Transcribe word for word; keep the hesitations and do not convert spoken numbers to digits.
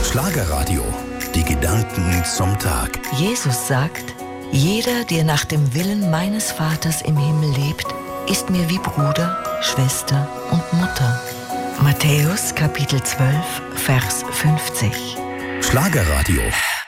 Schlagerradio. Die Gedanken zum Tag. Jesus sagt, jeder, der nach dem Willen meines Vaters im Himmel lebt, ist mir wie Bruder, Schwester und Mutter. Matthäus Kapitel zwölf, Vers fünfzig. Schlagerradio.